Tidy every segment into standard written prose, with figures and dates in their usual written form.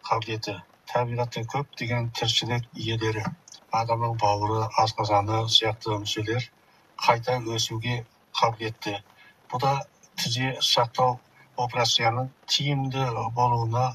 қабілеті. Табиғаттың көптеген тіршілік иелері, адамның бауыры, асқазаны сияқты мүшелер қайта өсуге қабілетті. Бұл да тізе сақтау операцияның тиімді болуына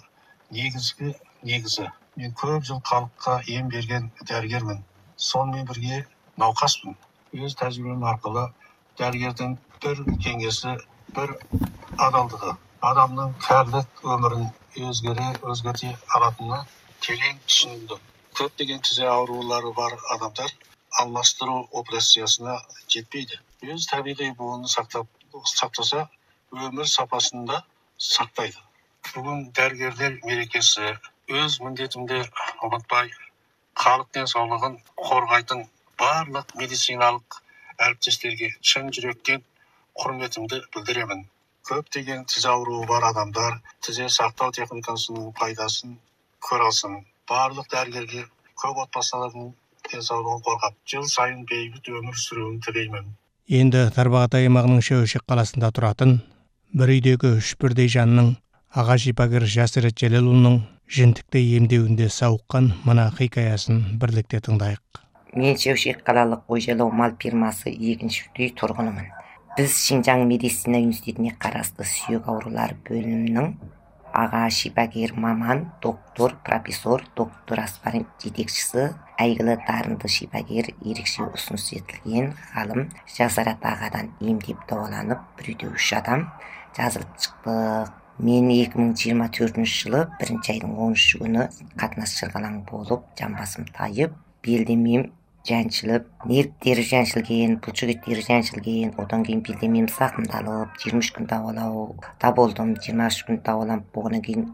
негізі. Мен көп жыл халыққа ем берген дәрігермін. Сонымен бірге науқаспын. Өз тәжірибем арқылы дәрігердің бір кеңесі, бір адалдығы, адамның кәрілік өмірін өзгерте алатынына терең түсіндім. Көптеген тізе аурулары бар адамдар алмастыру операциясына жетпейді. Өз табиғи буынын сақтаса, өмір сапасында сақтайды. Бүгін дәрігерлер мерекесі. Өз міндетімді ұмытпай, халық денсаулығын қорғайтын барлық медициналық әріптестерге шын жүректен құрметімді білдіремін. Көптеген тізе ауруы бар адамдар тізе сақтау техникасының пайдасын көре алсын. Барлық дәрігерге көп отбасылардың денсаулығын қорғап, жыл сайын бейбіт өмір сүруін тілеймін. Енді Тарбағатай аймағының Шәуешек қаласында тұратын бір үйдегі 3 бірдей жанның аға шипагер Жасырет Жәлелұлының жінтікті емдеуінде сауыққан мына хикаясын бірлікте тыңдайық. Мен Шәуешек қалалық Ойжайлау мал фермасы 2-ші үй тұрғынымын. Біз Шинжаң медицина университетіне қарасты сүйек аурулары бөлімінің аға шипагер маман, доктор, профессор, доктор аспирант жетекшісі, әйгілі дарынды шипагер, ерекше ұсыныс етілген ғалым Жасырет ағадан емдеп дауаланып, бір үйде 3 адам жазылып шықтық. Мен 2024 жылы 1 айдың 13 күні қатынас шырғалаң болып, жамбасым тайып, белдемем жаншылып, нервтері жаншылген, бұлшықеттері жаншылген, одан кейін белдемем зақымдалып, 23 күн дауалауда болдым. 23 күн дауаланып болғаннан кейін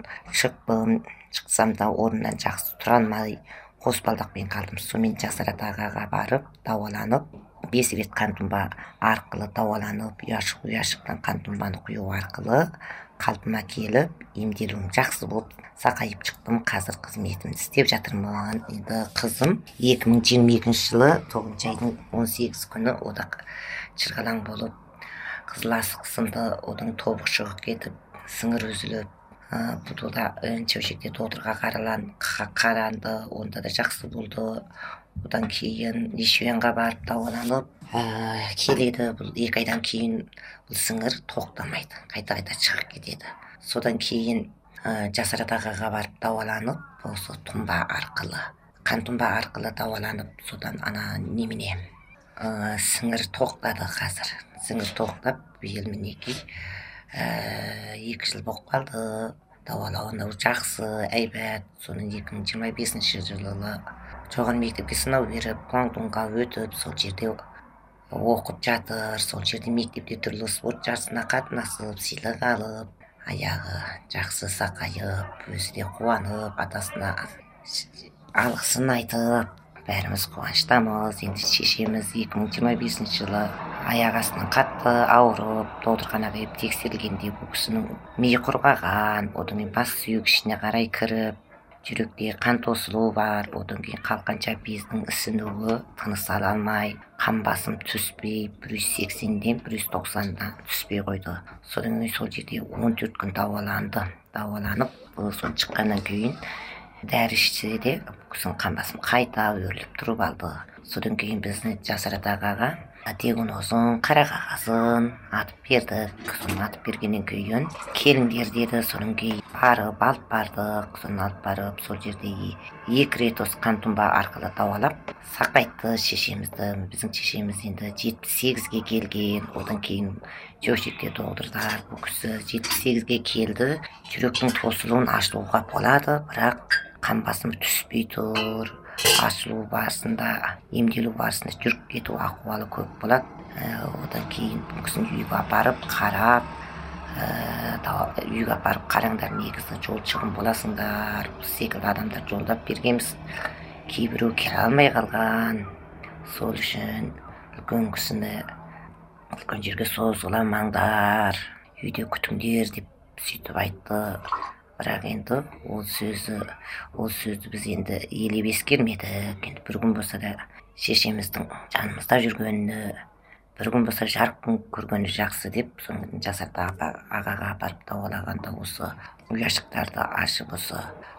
шықсам да орнынан жақсы тұра алмай, қоспалдақпен қалдым. Сонымен Жасырет ағаға барып дауаланып, 5 рет қантұмба арқылы дауаланып, ұяшықтан қантұмбаны құю арқылы қалпыма келіп, емделуім жақсы болып, сақайып шықтым. Қазір қызметімді істеп жатырмын. Енді қызым 2022 жылы 9 айдың 18 күні ода шырғалаң болып, қызыл асық сынды, одан тобық шығып кетіп, сыңыр үзіліп, бұл да Шәуешекте докторға қаранды, онда да жақсы болды. Одан кейін Нишуянға барып дауаланып, келеді. Бұл 2 айдан кейін бұл сыңыр тоқтамайды, қайта шығып кетеді. Содан кейін Жасырет ағаға барып дауаланып, осы тұнба арқылы, қантұнба арқылы дауаланып, содан немене сыңыр тоқтады қазір. Сыңыр тоқтап, биыл мінекей 2 жыл болып қалды. Дауалауында жақсы, әйбәт. Соның 2025 жылы жоғары мектепке сынау беріп, Гуандунға өтіп, сол жерде оқып жатыр. Сол жерде мектепте түрлі спорт жарысына қатынасып, сыйлық алып, аяғы жақсы сақайып, өзі де қуанып, атасына алғысын айтып, бәріміз қуаныштамыз. Енді шешеміз 2025 жылы аяқ астынан қатты ауырып, докторханаға келіп тексерілгенде бұл кісінің миы құрғаған, одан кейін бас сүйек ішіне қарай кіріп, жүректе қан тосылуы бар, одан кейін қалқанша бездің ісінуі, тыныс ала алмай, қан басым түспей, 180-ден 190-дан түспей қойды. Содан кейін сол жерде 14 күн дауаланып, сол шыққаннан кейін дәрі ішсе де кісінің қан басым қайта өрлеп тұрып алды. Содан кейін бізді Жасырет ағаға диагнозын, қара қағазын атып берді. Соны атып бергеннен кейін келіңдер деді. Содан кейін барып алып бардық. Соны алып барып, сол жерде 2 рет осы қантұнба арқылы дауалап сақайтты шешемізді. Біздің шешеміз енді 78-ге келген. Одан кейін Шәуешекте доғдырдар. Бұл кісі 78-ге келді. Жүректің тосылуын ашылуға болады, бірақ қан басым түспей тұр. Ашылу барысында, емделу барысында жүріп кету ахуалы көп болады. Одан кейін бұл кісіні үйге апарып қарап, үйге апарып қараңдар, негізі жол шығын боласыңдар. Секілді адамдар жолдап бергенбіз. Кейбіреу келе алмай қалған. Сол үшін үлкен кісіні үлкен жерге созғыламаңдар, үйде күтіңдер деп сөйтіп айтты. Бірақ енді ол сөзді біз енді елеп ескермедік. Енді бір күн болса да шешеміздің жанымызда жүргені, бір күн болса жарық күн көргені жақсы деп, соны Жасырет ағаға апарып дауалағанда осы ұяшықтарды ашып, осы